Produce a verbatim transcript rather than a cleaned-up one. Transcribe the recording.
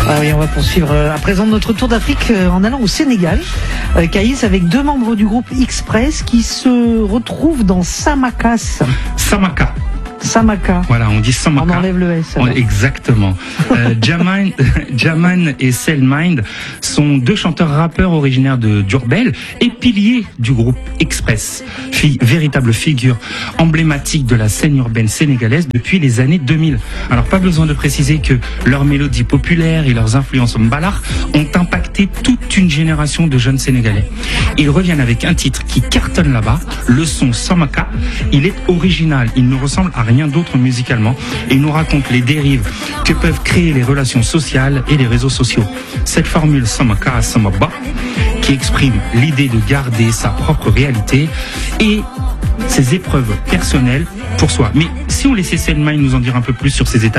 Ah oui, on va poursuivre à présent notre tour d'Afrique en allant au Sénégal. Caïs, avec deux membres du groupe Express qui se retrouvent dans Samakas. Samaka. Samaka. Voilà, on dit Samaka. On enlève le S. On, exactement. euh, Jaman, Jaman et Selmind sont deux chanteurs rappeurs originaires de Diourbel et piliers du groupe Express, fi, véritable figure emblématique de la scène urbaine sénégalaise depuis les années deux mille. Alors pas besoin de préciser que leurs mélodies populaires et leurs influences mbalar ont impacté toute une génération de jeunes Sénégalais. Ils reviennent avec un titre qui cartonne là-bas, le son Samaka. Il est original, il ne ressemble à rien rien d'autre musicalement et nous raconte les dérives que peuvent créer les relations sociales et les réseaux sociaux. Cette formule Samaka Samaba qui exprime l'idée de garder sa propre réalité et ses épreuves personnelles pour soi. Mais si on laissait Selma nous en dire un peu plus sur ses états